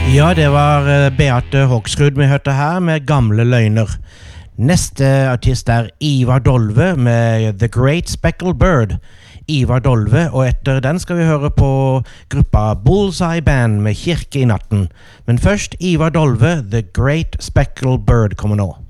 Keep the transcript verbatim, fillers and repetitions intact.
Ja, det var eh, Beate Hoksrud vi hørte her med Gamle Løgner. Neste artist er Ivar Dolve med The Great Speckled Bird. Ivar Dolve, og etter den skal vi høre på gruppa Bullseye Band med Kirke i natten. Men først Ivar Dolve, The Great Speckled Bird kommer nå.